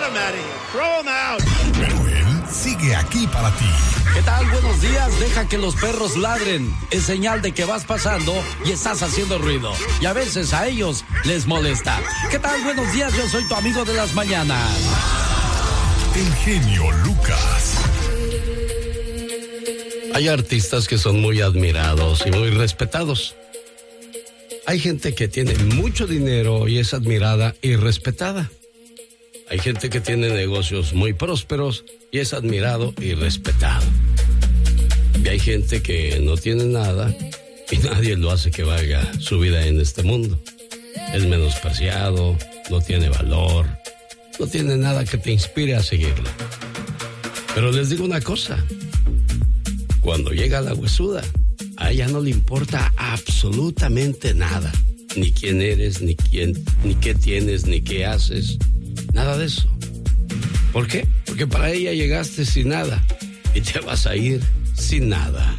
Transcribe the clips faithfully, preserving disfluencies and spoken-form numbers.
him out of here. Throw him out. Pero él sigue aquí para ti. ¿Qué tal? Buenos días. Deja que los perros ladren. Es señal de que vas pasando y estás haciendo ruido. Y a veces a ellos les molesta. ¿Qué tal? Buenos días. Yo soy tu amigo de las mañanas. El genio Lucas. Hay artistas que son muy admirados y muy respetados. Hay gente que tiene mucho dinero y es admirada y respetada. Hay gente que tiene negocios muy prósperos y es admirado y respetado. Y hay gente que no tiene nada y nadie lo hace que valga su vida en este mundo. Es menospreciado, no tiene valor, no tiene nada que te inspire a seguirlo. Pero les digo una cosa, cuando llega la huesuda, a ella no le importa absolutamente nada. Ni quién eres, ni quién, ni qué tienes, ni qué haces. Nada de eso. ¿Por qué? Porque para ella llegaste sin nada y te vas a ir sin nada.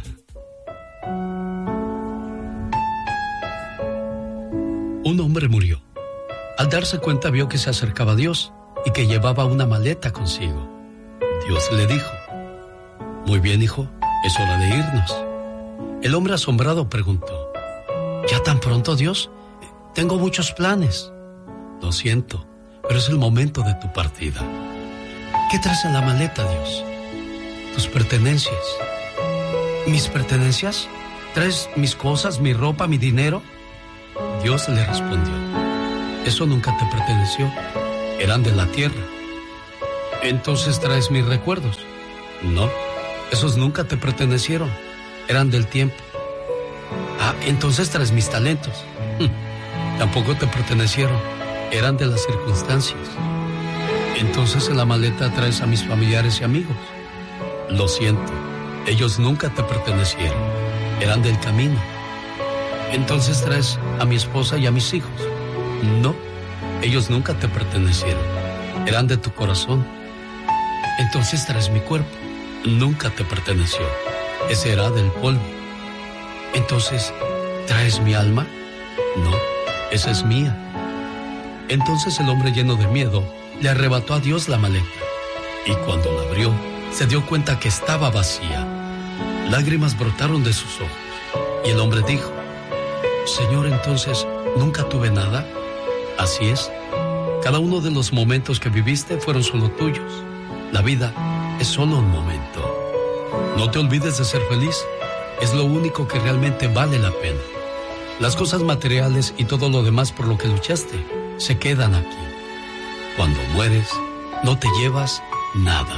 Un hombre murió. Al darse cuenta vio que se acercaba a Dios y que llevaba una maleta consigo. Dios le dijo: muy bien, hijo, es hora de irnos. El hombre asombrado preguntó: ¿ya tan pronto, Dios? Tengo muchos planes. Lo siento, pero es el momento de tu partida. ¿Qué traes en la maleta, Dios? Tus pertenencias. ¿Mis pertenencias? ¿Traes mis cosas, mi ropa, mi dinero? Dios le respondió: eso nunca te perteneció, eran de la tierra. ¿Entonces traes mis recuerdos? No, esos nunca te pertenecieron, eran del tiempo. Ah, entonces traes mis talentos. Tampoco te pertenecieron, eran de las circunstancias. Entonces en la maleta traes a mis familiares y amigos. Lo siento, ellos nunca te pertenecieron, eran del camino. Entonces traes a mi esposa y a mis hijos. No, ellos nunca te pertenecieron, eran de tu corazón. Entonces traes mi cuerpo, nunca te perteneció, ese era del polvo. Entonces, ¿traes mi alma? No, esa es mía. Entonces el hombre, lleno de miedo, le arrebató a Dios la maleta. Y cuando la abrió, se dio cuenta que estaba vacía. Lágrimas brotaron de sus ojos. Y el hombre dijo: Señor, entonces, ¿nunca tuve nada? Así es. Cada uno de los momentos que viviste fueron solo tuyos. La vida es solo un momento. No te olvides de ser feliz. Es lo único que realmente vale la pena. Las cosas materiales y todo lo demás por lo que luchaste se quedan aquí. Cuando mueres, no te llevas nada.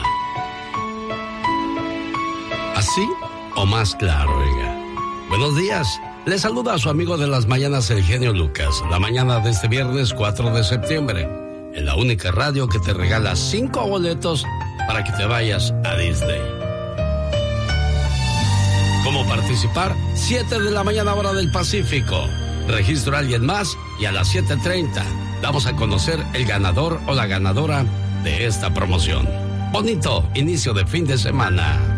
¿Así o más claro, oiga? Buenos días. Le saluda a su amigo de las mañanas, el genio Lucas. La mañana de este viernes cuatro de septiembre. En la única radio que te regala cinco boletos para que te vayas a Disney. ¿Cómo participar? siete de la mañana, hora del Pacífico. Registro a alguien más y a las siete treinta vamos a conocer el ganador o la ganadora de esta promoción. Bonito inicio de fin de semana.